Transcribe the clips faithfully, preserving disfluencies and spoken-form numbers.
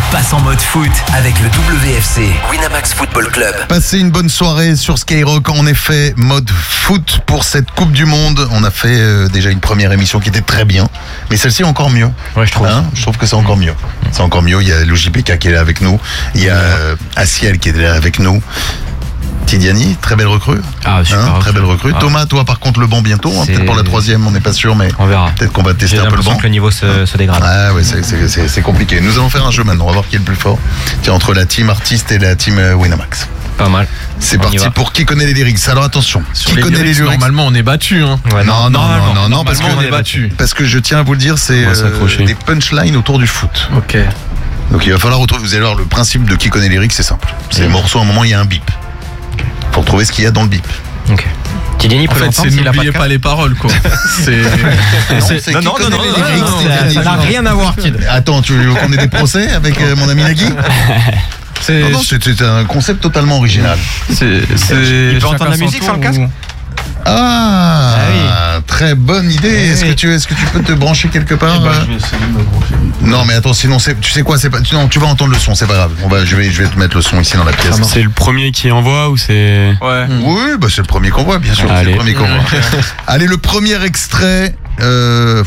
passe en mode foot avec le W F C Winamax Football Club. Passez une bonne soirée sur Skyrock. En effet, mode foot pour cette Coupe du Monde. On a fait euh, déjà une première émission qui était très bien, mais celle-ci encore mieux. Ouais, je trouve. Hein, je trouve que c'est encore mieux. C'est encore mieux. Il y a l'O J P K qui est là avec nous. Il y a euh, Assiel qui est là avec nous. Tidiani, très belle recrue. Ah, super. Hein, très belle recrue. Ah. Thomas, toi par contre le banc bientôt. Hein, C'est- peut-être pour la troisième, on n'est pas sûr, mais On verra. peut-être qu'on va tester J'ai un peu le l'impression banc. que le niveau se, se dégrade. Ah ouais, c'est, c'est, c'est, c'est compliqué. Nous allons faire un jeu maintenant. On va voir qui est le plus fort. Tiens, entre la team artiste et la team euh, Winamax. Pas mal. C'est On y parti va. pour qui connaît les lyrics. Alors attention, Sur qui les connaît lyrics, les lyrics. normalement on est battu hein. Ouais, Non, non, non, non, non, parce que on est battu. Parce que je tiens à vous le dire, c'est On va euh, s'accrocher. des punchlines autour du foot. Ok. Donc il va falloir retrouver. Vous allez voir, le principe de qui connaît les lyrics, c'est simple. C'est le morceau, à un moment, il y a un bip. Faut retrouver ce qu'il y a dans le bip. Ok. Tidiani En peut fait l'entendre c'est s'il a pas n'oubliez de pas les paroles quoi. C'est Non, C'est- c'est non, qui non, connaît non, les non, lyrics, non, Tidiani. ça n'a rien à voir, Tid. Attends, tu veux qu'on ait des procès avec euh, mon ami Nagui? c'est Non, non, c'est, c'est un concept totalement original. c'est c'est Il peut chacun entendre la son musique tour sur le casque ou- Ah, Ah très bonne idée. Eh Est-ce oui. que tu, est-ce que tu peux te brancher quelque part? Eh ben, euh je vais essayer de me brancher. Non, mais attends, sinon c'est, tu sais quoi, c'est pas, tu- non, tu vas entendre le son, c'est pas grave. On va, je vais, je vais te mettre le son ici dans la pièce. C'est le premier qui envoie ou c'est... Ouais. Oui, bah c'est le premier qu'on voit, bien sûr. C'est Allez. le premier qu'on voit. Allez, le premier extrait. Euh,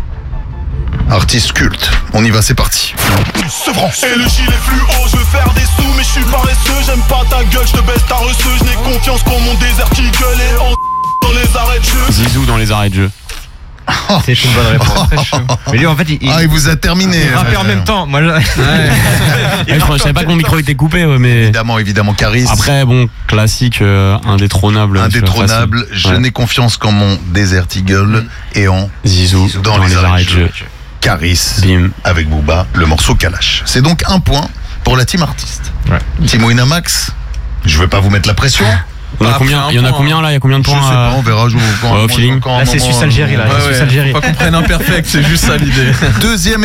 artiste culte. On y va, c'est parti. Sevran. Et le gilet fluo, je veux faire des sous, mais je suis paresseux. J'aime pas ta gueule, je te baisse ta reçue. Je n'ai confiance qu'en mon désert qui gueule et en dans les arrêts de jeu. Zizou dans les arrêts de jeu. C'est une bonne réponse. Mais lui, en fait, il, il, Ah, il vous a terminé. il rappait euh, en même temps. Moi, je... Ouais, je savais pas que mon micro était coupé, ouais, mais... Évidemment, évidemment, Caris. Après, bon, classique, euh, indétrônable. Indétrônable. facile. Je Ouais. n'ai confiance qu'en mon Desert Eagle et en Zizou dans, les, arrêts de jeu. Caris Bim. avec Booba, le morceau Kalash. C'est donc un point pour la team artiste. Ouais. Team Winamax, je vais pas vous mettre la pression. Il y en a Après, combien, un il y en a point, combien là? Il y a combien de Je points sais euh, pas, on verra. Je vous Ouais, au feeling. Là, c'est Suisse-Algérie, là. Ouais, Suisse ouais. Algérie. Faut pas qu'on prenne un perfect, c'est juste ça l'idée. Deuxième